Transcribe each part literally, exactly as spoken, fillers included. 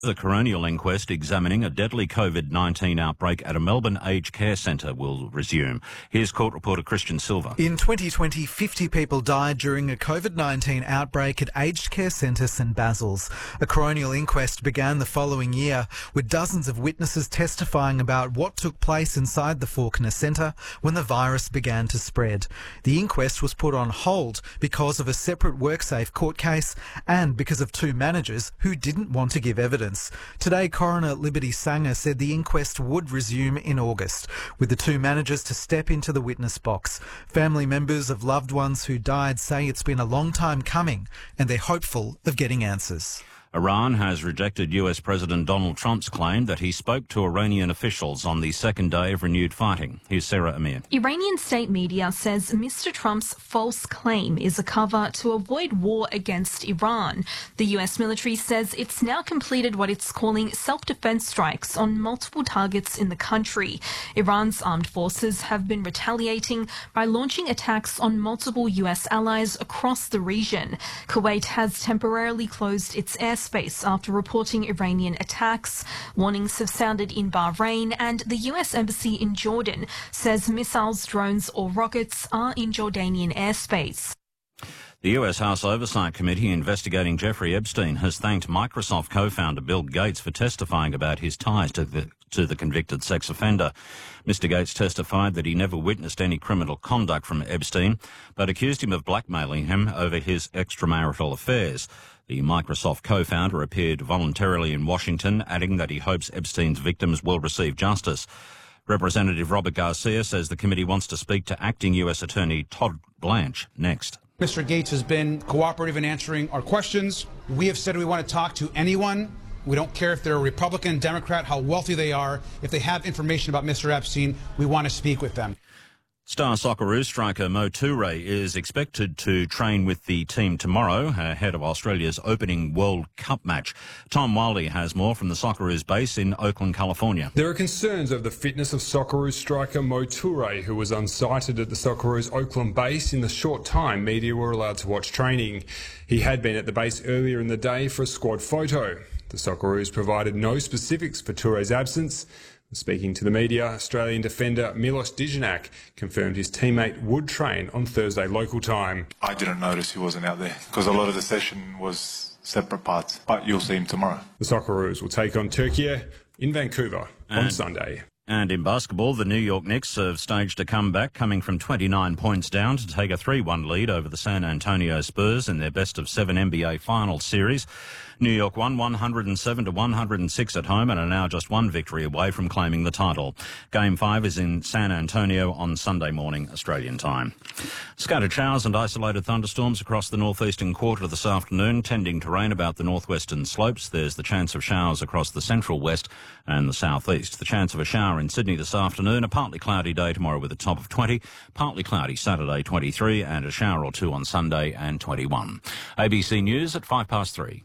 The coronial inquest examining a deadly COVID nineteen outbreak at a Melbourne aged care centre will resume. Here's court reporter Christian Silver. In twenty twenty, fifty people died during a COVID nineteen outbreak at aged care centre St Basil's. A coronial inquest began the following year with dozens of witnesses testifying about what took place inside the Fawkner Centre when the virus began to spread. The inquest was put on hold because of a separate WorkSafe court case and because of two managers who didn't want to give evidence. Today, Coroner Liberty Sanger said the inquest would resume in August, with the two managers to step into the witness box. Family members of loved ones who died say it's been a long time coming and they're hopeful of getting answers. Iran has rejected U S President Donald Trump's claim that he spoke to Iranian officials on the second day of renewed fighting. Here's Sarah Amir. Iranian state media says Mister Trump's false claim is a cover to avoid war against Iran. The U S military says it's now completed what it's calling self-defense strikes on multiple targets in the country. Iran's armed forces have been retaliating by launching attacks on multiple U S allies across the region. Kuwait has temporarily closed its airspace space after reporting Iranian attacks. Warnings have sounded in Bahrain, and the U S Embassy in Jordan says missiles, drones or rockets are in Jordanian airspace. The U S House Oversight Committee investigating Jeffrey Epstein has thanked Microsoft co-founder Bill Gates for testifying about his ties to the, to the convicted sex offender. Mister Gates testified that he never witnessed any criminal conduct from Epstein, but accused him of blackmailing him over his extramarital affairs. The Microsoft co-founder appeared voluntarily in Washington, adding that he hopes Epstein's victims will receive justice. Representative Robert Garcia says the committee wants to speak to acting U S Attorney Todd Blanche next. Mister Gates has been cooperative in answering our questions. We have said we want to talk to anyone. We don't care if they're a Republican, Democrat, how wealthy they are. If they have information about Mister Epstein, we want to speak with them. Star Socceroos striker Mo Toure is expected to train with the team tomorrow ahead of Australia's opening World Cup match. Tom Wildy has more from the Socceroos base in Oakland, California. There are concerns over the fitness of Socceroos striker Mo Toure, who was unsighted at the Socceroos Oakland base in the short time media were allowed to watch training. He had been at the base earlier in the day for a squad photo. The Socceroos provided no specifics for Toure's absence. Speaking to the media, Australian defender Milos Dijanak confirmed his teammate would train on Thursday local time. I didn't notice he wasn't out there because a lot of the session was separate parts, but you'll see him tomorrow. The Socceroos will take on Turkey in Vancouver and, on Sunday. And in basketball, the New York Knicks have staged a comeback, coming from twenty-nine points down to take a three one lead over the San Antonio Spurs in their best of seven N B A Finals series. New York won one hundred seven to one hundred six at home and are now just one victory away from claiming the title. Game five is in San Antonio on Sunday morning, Australian time. Scattered showers and isolated thunderstorms across the northeastern quarter this afternoon, tending to rain about the northwestern slopes. There's the chance of showers across the central west and the southeast. The chance of a shower in Sydney this afternoon, a partly cloudy day tomorrow with a top of twenty, partly cloudy Saturday twenty-three, and a shower or two on Sunday and twenty-one. A B C News at five past three.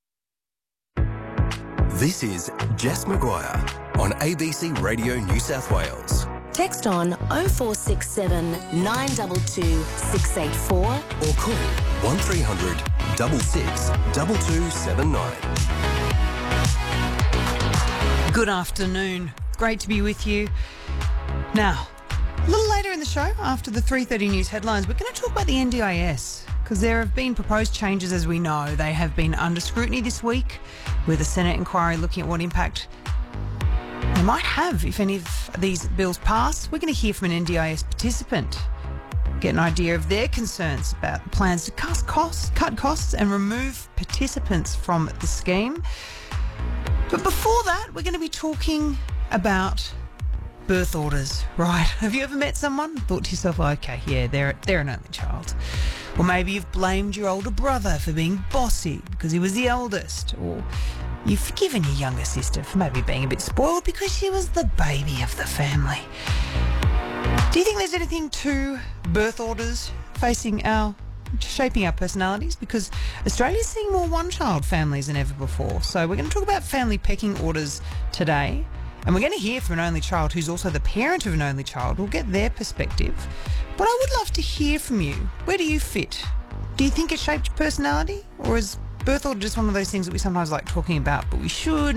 This is Jess Maguire on A B C Radio New South Wales. Text on oh four six seven, nine two two, six eight four or call one three hundred, six six, two two seven nine. Good afternoon. Great to be with you. Now, a little later in the show, after the three thirty news headlines, we're going to talk about the N D I S. Because there have been proposed changes, as we know. They have been under scrutiny this week, with a Senate inquiry looking at what impact they might have if any of these bills pass. We're going to hear from an N D I S participant, get an idea of their concerns about the plans to cut costs, cut costs and remove participants from the scheme. But before that, we're going to be talking about birth orders, right? Have you ever met someone, thought to yourself, oh, okay, yeah, they're, they're an only child? Or maybe you've blamed your older brother for being bossy because he was the eldest. Or you've forgiven your younger sister for maybe being a bit spoiled because she was the baby of the family. Do you think there's anything to birth orders facing our, shaping our personalities? Because Australia's seeing more one-child families than ever before. So we're going to talk about family pecking orders today. And we're going to hear from an only child who's also the parent of an only child. We'll get their perspective. But I would love to hear from you. Where do you fit? Do you think it shaped your personality? Or has birth order just one of those things that we sometimes like talking about, but we should